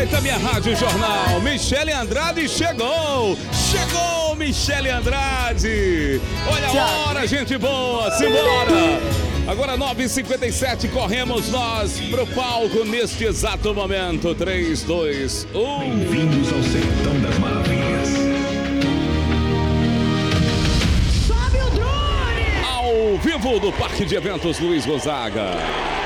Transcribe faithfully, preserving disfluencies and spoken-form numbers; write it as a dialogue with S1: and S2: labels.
S1: Eita, minha Rádio Jornal, Michele Andrade chegou! Chegou, Michele Andrade! Olha a hora, gente boa, simbora! Agora nove e cinquenta e sete, corremos nós pro palco neste exato momento. três, dois, um...
S2: Bem-vindos ao Sertão das Maravilhas.
S1: Sobe o drone! Ao vivo do Parque de Eventos Luiz Gonzaga.